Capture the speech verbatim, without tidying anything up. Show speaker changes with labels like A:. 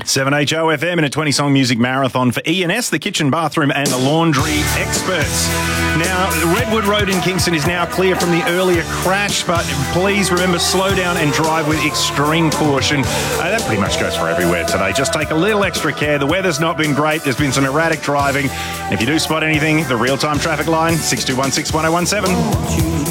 A: seven H O F M in a twenty-song music marathon for E and S, the kitchen, bathroom and laundry experts. Now, Redwood Road in Kingston is now clear from the earlier crash, but please remember, slow down and drive with extreme caution. Uh, that pretty much goes for everywhere today. Just take a little extra care. The weather's not been great. There's been some erratic driving. If you do spot anything, the real-time traffic line, six two one six, one oh one seven.